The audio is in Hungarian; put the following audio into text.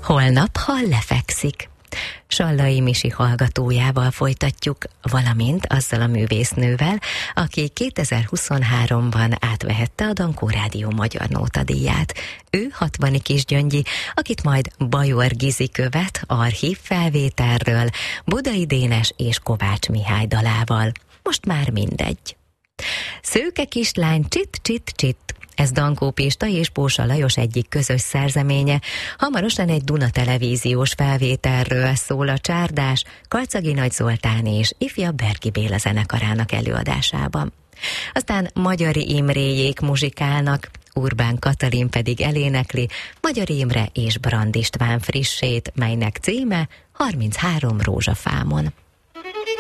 Holnap hal lefekszik. Sallai Misi hallgatójával folytatjuk, valamint azzal a művésznővel, aki 2023-ban átvehette a Dankó Rádió Magyar Nótadíját. Ő 60 Kisgyöngyi, akit majd Bajor Gizi követ archív felvételről, Budai Dénes és Kovács Mihály dalával. Most már mindegy. Szőke kislány, csit, csit, csit. Ez Dankó Pista és Pósa Lajos egyik közös szerzeménye. Hamarosan egy Duna televíziós felvételről szól a Csárdás, Karcagi Nagy Zoltán és ifjabb Berki Béla zenekarának előadásában. Aztán Magyari Imréjék muzsikálnak, Urbán Katalin pedig elénekli Magyar Imre és Brand István frissét, melynek címe 33 rózsafámon.